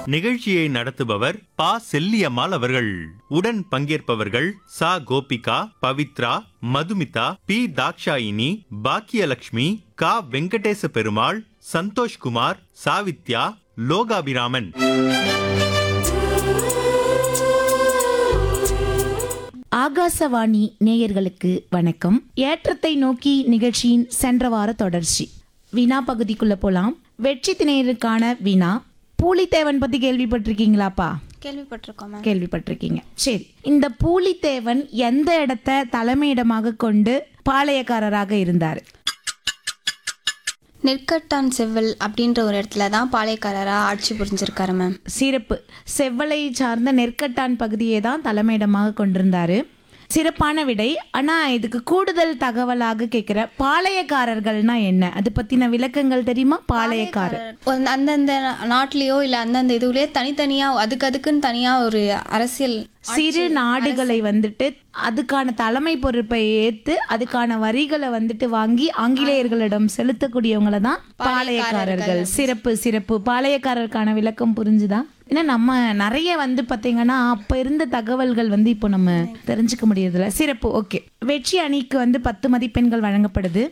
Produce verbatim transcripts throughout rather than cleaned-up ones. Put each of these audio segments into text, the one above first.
நிகழ்ச்சியை நடத்துபவர் பா செல்லியம்மாள் அவர்கள். உடன் பங்கேற்பவர்கள் சா கோபிகா, பவித்ரா, மதுமிதா, பி தாக்ஷாயினி, பாக்கியலட்சுமி, கா வெங்கடேச பெருமாள், சந்தோஷ்குமார், சாவித்யா, லோகாபிராமன். ஆகாசவாணி நேயர்களுக்கு வணக்கம். ஏற்றத்தை நோக்கி நிகழ்ச்சியின் சென்ற வார தொடர்ச்சி. வினா பகுதிக்குள்ள போலாம். வெற்றி திணையருக்கான வினா. பூலித்தேவன் பத்தி கேள்விப்பட்டிருக்கீங்களாப்பா? கேள்விப்பட்டிருக்கோம். கேள்விப்பட்டிருக்கீங்க. சரி, இந்த பூலித்தேவன் எந்த இடத்தை தலைமையிடமாக கொண்டு பாளையக்காரராக இருந்தார்? நெற்கட்டான் செவ்வல் அப்படின்ற ஒரு இடத்துல தான் பாளையக்காரராக ஆட்சி புரிஞ்சிருக்காரு மேம். சிறப்பு. செவ்வலை சார்ந்த நெற்கட்டான் பகுதியை தான் தலைமையிடமாக கொண்டிருந்தாரு. சிறப்பான விடை. ஆனா இதுக்கு கூடுதல் தகவலாக கேட்கிற பாளையக்காரர்கள்னா என்ன, அது பத்தின விளக்கங்கள் தெரியுமா? பாளையக்காரர் அந்தந்த நாட்டிலேயோ இல்லை அந்தந்த இதுலயே தனித்தனியா அதுக்கு அதுக்குன்னு தனியா ஒரு அரசியல் சிறு நாடுகளை வந்துட்டு அதுக்கான தலைமை பொறுப்பை ஏற்று அதுக்கான வரிகளை வந்துட்டு வாங்கி ஆங்கிலேயர்களிடம் செலுத்தக்கூடியவங்கள தான் பாளையக்காரர்கள். சிறப்பு சிறப்பு. பாளையக்காரருக்கான விளக்கம் புரிஞ்சுதா? ஏன்னா நம்ம நிறைய வந்து பார்த்தீங்கன்னா அப்போ இருந்த தகவல்கள் வந்து இப்போ நம்ம தெரிஞ்சுக்க முடியறதில்ல. சிறப்பு. ஓகே, வெற்றி அணிக்கு வந்து பத்து மதிப்பெண்கள் வழங்கப்படுது.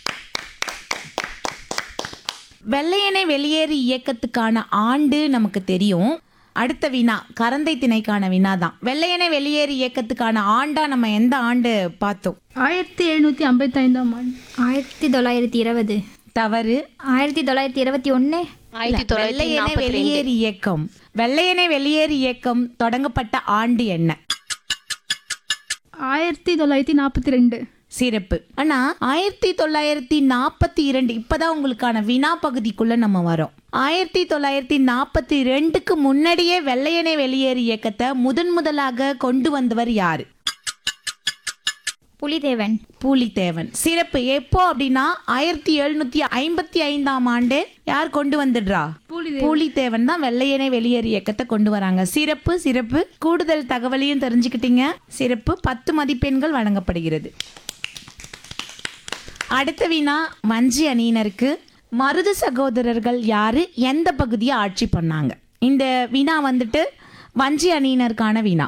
வெள்ளையனே வெளியேறு இயக்கத்துக்கான ஆண்டு நமக்கு தெரியும். அடுத்த வினா கரந்தை திணைக்கான வினா தான். வெள்ளையனே வெளியேறு இயக்கத்துக்கான ஆண்டா நம்ம எந்த ஆண்டு பார்த்தோம்? ஆயிரத்தி எழுநூற்றி ஐம்பத்தி ஐந்தாம் ஆண்டு. ஆயிரத்தி தொள்ளாயிரத்தி இருபது. தவறு. ஆயிரத்தி தொள்ளாயிரத்தி இருபத்தி ஒன்று. வெள்ளையனே வெளியேறு இயக்கம் வெள்ளையனே வெளியேறு இயக்கம் தொடங்கப்பட்ட ஆண்டு என்ன? ஆயிரத்தி தொள்ளாயிரத்தி நாற்பத்தி ரெண்டு. சிறப்பு. ஆனா ஆயிரத்தி தொள்ளாயிரத்தி நாற்பத்தி இரண்டு இப்பதான் உங்களுக்கான வினா பகுதிக்குள்ள நம்ம வரோம். ஆயிரத்தி தொள்ளாயிரத்தி நாற்பத்தி ரெண்டுக்கு முன்னாடியே வெள்ளையனே வெளியேறு இயக்கத்தை முதன் முதலாக கொண்டு வந்தவர் யாரு? புலித்தேவன். பூலித்தேவன். சிறப்பு. எப்போ அப்படின்னா ஆயிரத்தி எழுநூத்தி ஐம்பத்தி ஐந்தாம் ஆண்டு யார் கொண்டு வந்துடுறா? பூலித்தேவன் தான் வெள்ளையனே வெளியேறு இயக்கத்தை கொண்டு வராங்க. சிறப்பு சிறப்பு. கூடுதல் தகவலையும் தெரிஞ்சுக்கிட்டீங்க. சிறப்பு. பத்து மதிப்பெண்கள் வழங்கப்படுகிறது. அடுத்த வினா வஞ்சி அணியினருக்கு. மருது சகோதரர்கள் யாரு, எந்த பகுதியை ஆட்சி பண்ணாங்க? இந்த வினா வந்துட்டு வஞ்சி அணியினருக்கான வினா.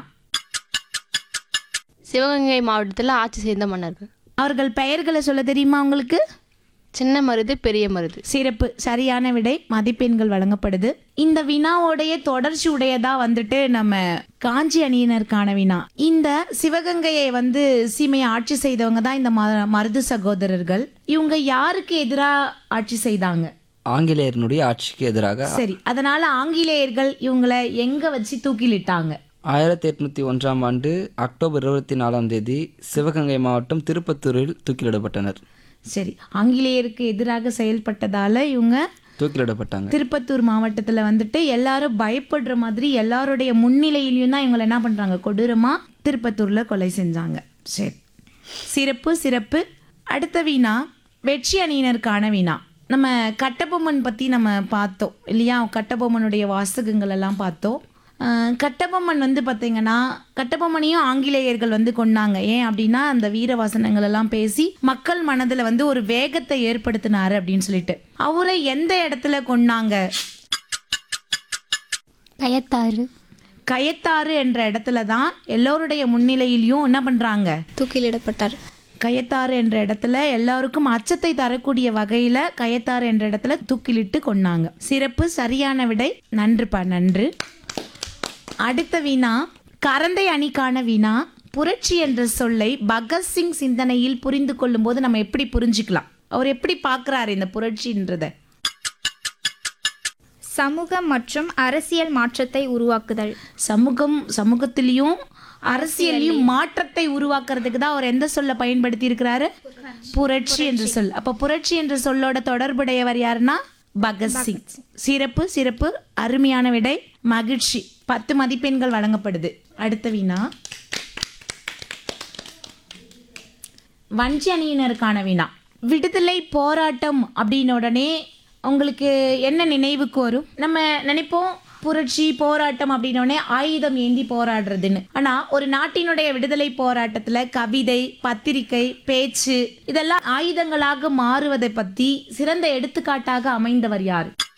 சிவகங்கை மாவட்டத்தில் ஆட்சி செய்த மன்னர்கள். அவர்கள் பெயர்களை சொல்ல தெரியுமா உங்களுக்கு? சின்ன மருது, பெரிய மருது. சிறப்பு. சரியான விடை. மதிப்பெண்கள் வழங்கப்படுது. இந்த வினாவோடைய தொடர்ச்சி உடையதா வந்துட்டு நம்ம காஞ்சி அணியினருக்கான வினா. இந்த சிவகங்கையை வந்து சீமையை ஆட்சி செய்தவங்க தான் இந்த மருது சகோதரர்கள். இவங்க யாருக்கு எதிராக ஆட்சி செய்தாங்க? ஆங்கிலேயர்களுடைய ஆட்சிக்கு எதிராக. சரி, அதனால ஆங்கிலேயர்கள் இவங்களை எங்க வச்சு தூக்கிலிட்டாங்க? ஆயிரத்தி எட்நூத்தி ஒன்றாம் ஆண்டு அக்டோபர் இருபத்தி நாலாம் தேதி சிவகங்கை மாவட்டம் திருப்பத்தூரில் தூக்கிலிடப்பட்டனர். சரி, ஆங்கிலேயருக்கு எதிராக செயல்பட்டதால இவங்க தூக்கிலிடப்பட்டாங்க. திருப்பத்தூர் மாவட்டத்தில் வந்துட்டு எல்லாரும் பயப்படுற மாதிரி எல்லாருடைய முன்னிலையிலையும் தான் இவங்களை என்ன பண்ணுறாங்க, கொடூரமாக திருப்பத்தூரில் கொலை செஞ்சாங்க. சரி, சிறப்பு சிறப்பு. அடுத்த வினா வெற்றி அணியினருக்கான வினா. நம்ம கட்டபொம்மன் பற்றி நம்ம பார்த்தோம் இல்லையா? கட்டபொம்மனுடைய வாசகங்கள் எல்லாம் பார்த்தோம். கட்டபொம்மன் வந்து பார்த்தீங்கன்னா கட்டபொம்மனையும் ஆங்கிலேயர்கள் வந்து கொண்டாங்க. ஏன் அப்படின்னா அந்த வீரவாசனங்கள் எல்லாம் பேசி மக்கள் மனதில் வந்து ஒரு வேகத்தை ஏற்படுத்தினாரு அப்படின்னு சொல்லிட்டு. அவரை எந்த இடத்துல கொண்டாங்க? கயத்தாறு. கயத்தாறு என்ற இடத்துல தான் எல்லோருடைய முன்னிலையிலையும் என்ன பண்ணுறாங்க, தூக்கிலிடப்பட்டார். கயத்தாறு என்ற இடத்துல எல்லாருக்கும் அச்சத்தை தரக்கூடிய வகையில் கயத்தாறு என்ற இடத்துல தூக்கிலிட்டு கொண்டாங்க. சிறப்பு. சரியான விடை. நன்றுப்பா, நன்று. அடுத்த வினா கரந்தை அணிக்கான வினா. புரட்சி என்ற சொல்லை பகத்சிங் சிந்தனையில் புரிந்து கொள்ளும் போது நம்ம எப்படி புரிஞ்சுக்கலாம்? அவர் எப்படி பார்க்குறாரு இந்த புரட்சின்றத? சமூக மற்றும் அரசியல் மாற்றத்தை உருவாக்குதல். சமூகம் சமூகத்திலையும் அரசியலையும் மாற்றத்தை உருவாக்குறதுக்கு தான் அவர் எந்த சொல்ல பயன்படுத்தி இருக்கிறாரு? புரட்சி என்ற சொல். அப்போ புரட்சி என்ற சொல்லோட தொடர்புடையவர் யாருன்னா பகத்சிங். சிறப்பு சிறப்பு. அருமையான விடை. மகிழ்ச்சி. பத்து மதிப்பெண்கள் வழங்கப்படுது. அடுத்த வினா வஞ்சி அணியினருக்கான வினா. விடுதலை போராட்டம் அப்படின்ன உடனே உங்களுக்கு என்ன நினைவுக்கு வரும்? நம்ம நினைப்போம் புரட்சி போராட்டம் அப்படின்னோடனே ஆயுதம் ஏந்தி போராடுறதுன்னு. ஆனா ஒரு நாட்டினுடைய விடுதலை போராட்டத்துல கவிதை, பத்திரிகை, பேச்சு இதெல்லாம் ஆயுதங்களாக மாறுவதை பத்தி சிறந்த எடுத்துக்காட்டாக அமைந்தவர் யார்?